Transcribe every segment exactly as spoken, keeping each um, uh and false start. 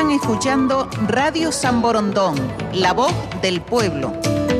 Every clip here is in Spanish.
Están escuchando Radio San Borondón, la voz del pueblo.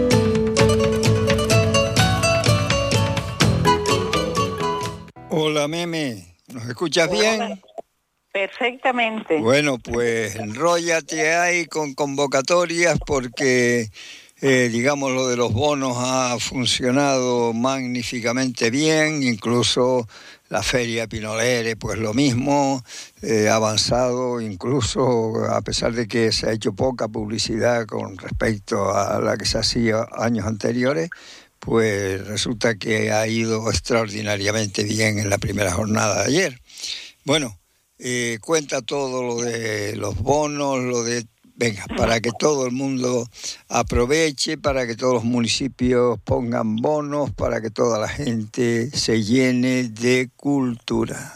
Hola, Meme, ¿nos escuchas Hola. bien? Perfectamente. Bueno, pues enróllate ahí con convocatorias porque, eh, digamos, lo de los bonos ha funcionado magníficamente bien, incluso la Feria Pinolere, pues lo mismo, eh, ha avanzado, incluso a pesar de que se ha hecho poca publicidad con respecto a la que se hacía años anteriores, pues resulta que ha ido extraordinariamente bien en la primera jornada de ayer. Bueno, eh, cuenta todo lo de los bonos, lo de... Venga, para que todo el mundo aproveche, para que todos los municipios pongan bonos, para que toda la gente se llene de cultura.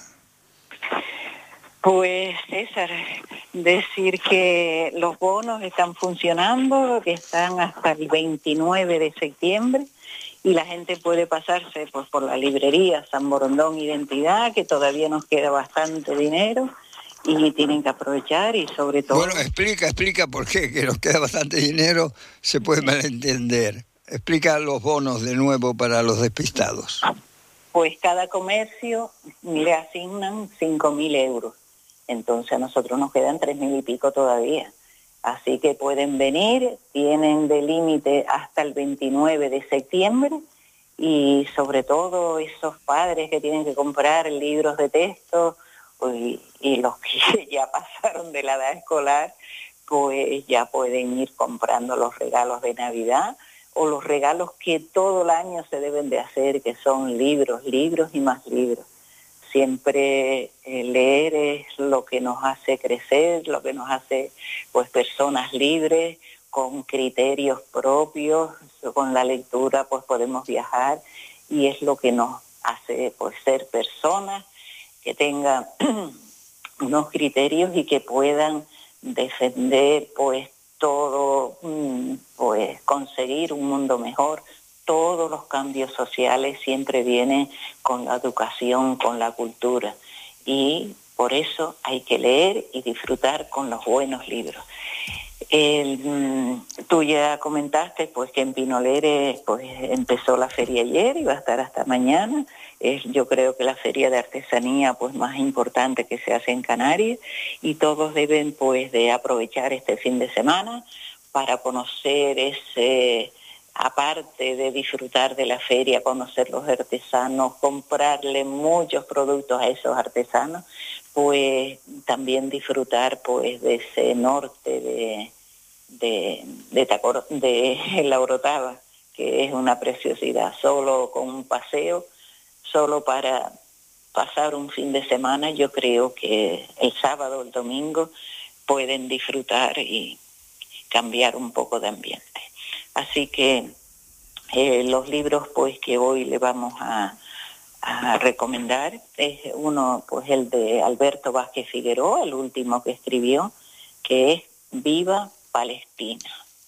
Pues César, decir que los bonos están funcionando, que están hasta el veintinueve de septiembre y la gente puede pasarse pues, por la librería San Borondón Identidad, que todavía nos queda bastante dinero y tienen que aprovechar y sobre todo... Bueno, explica, explica por qué, que nos queda bastante dinero, se puede malentender. Explica los bonos de nuevo para los despistados. Pues cada comercio le asignan cinco mil euros. Entonces a nosotros nos quedan tres mil y pico todavía. Así que pueden venir, tienen de límite hasta el veintinueve de septiembre y sobre todo esos padres que tienen que comprar libros de texto y, y los que ya pasaron de la edad escolar, pues ya pueden ir comprando los regalos de Navidad o los regalos que todo el año se deben de hacer, que son libros, libros y más libros. Siempre eh, leer es lo que nos hace crecer, lo que nos hace pues personas libres, con criterios propios, con la lectura pues podemos viajar y es lo que nos hace pues ser personas que tengan unos criterios y que puedan defender pues todo, pues conseguir un mundo mejor. Todos los cambios sociales siempre vienen con la educación, con la cultura. Y por eso hay que leer y disfrutar con los buenos libros. El, tú ya comentaste pues que en Pinolere pues empezó la feria ayer y va a estar hasta mañana. Es yo creo que la feria de artesanía pues más importante que se hace en Canarias y todos deben pues de aprovechar este fin de semana para conocer ese... Aparte de disfrutar de la feria, conocer los artesanos, comprarle muchos productos a esos artesanos, pues también disfrutar pues de ese norte de, de, de, Tacor, de la Orotava, que es una preciosidad. Solo con un paseo, solo para pasar un fin de semana, yo creo que el sábado o el domingo pueden disfrutar y cambiar un poco de ambiente. Así que eh, los libros pues que hoy le vamos a, a recomendar es uno, pues el de Alberto Vázquez Figueroa, el último que escribió, que es Viva Palestina.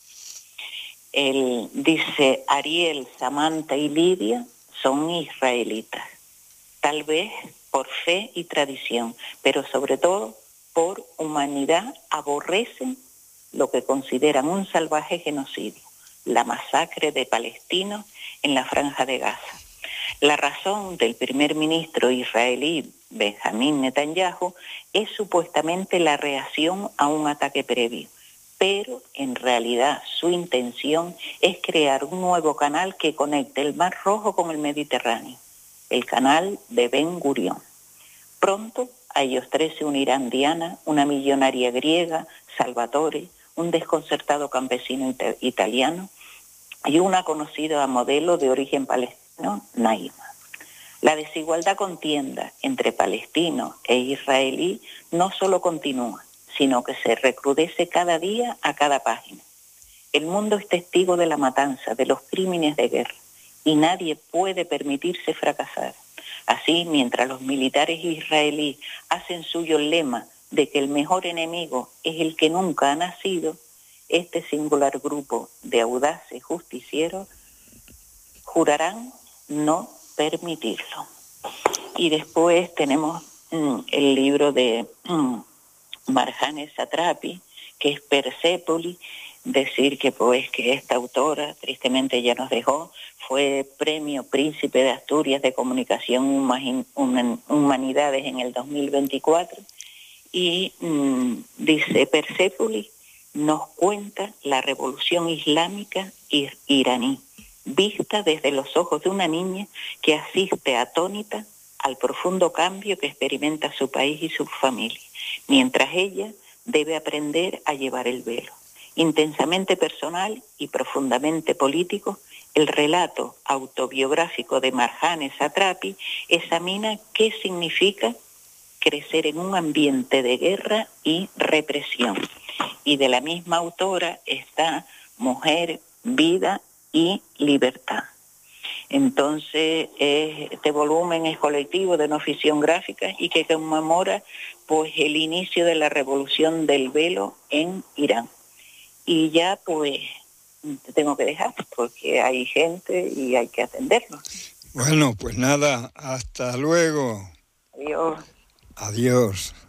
Él dice, Ariel, Samantha y Lidia son israelitas, tal vez por fe y tradición, pero sobre todo por humanidad aborrecen lo que consideran un salvaje genocidio, la masacre de palestinos en la Franja de Gaza. La razón del primer ministro israelí Benjamín Netanyahu es supuestamente la reacción a un ataque previo, pero en realidad su intención es crear un nuevo canal que conecte el Mar Rojo con el Mediterráneo, el canal de Ben Gurión. Pronto a ellos tres se unirán Diana, una millonaria griega, Salvatore, un desconcertado campesino ita- italiano y una conocida modelo de origen palestino, Naima. La desigualdad contienda entre palestino e israelí no solo continúa, sino que se recrudece cada día a cada página. El mundo es testigo de la matanza, de los crímenes de guerra, y nadie puede permitirse fracasar. Así, mientras los militares israelíes hacen suyo el lema de que el mejor enemigo es el que nunca ha nacido, este singular grupo de audaces justicieros jurarán no permitirlo. Y después tenemos mm, el libro de mm, Marjane Satrapi, que es Persépolis. Decir que pues que esta autora, tristemente ya nos dejó, fue premio Príncipe de Asturias de Comunicación Humanidades en el dos mil veinticuatro, y mmm, dice, Persépolis nos cuenta la revolución islámica ir- iraní, vista desde los ojos de una niña que asiste atónita al profundo cambio que experimenta su país y su familia, mientras ella debe aprender a llevar el velo. Intensamente personal y profundamente político, el relato autobiográfico de Marjane Satrapi examina qué significa crecer en un ambiente de guerra y represión. Y de la misma autora está Mujer, Vida y Libertad. Entonces, este volumen es colectivo de no ficción gráfica y que conmemora pues el inicio de la revolución del velo en Irán. Y ya pues te tengo que dejar porque hay gente y hay que atenderlo. Bueno, pues nada, hasta luego. Adiós. Adiós.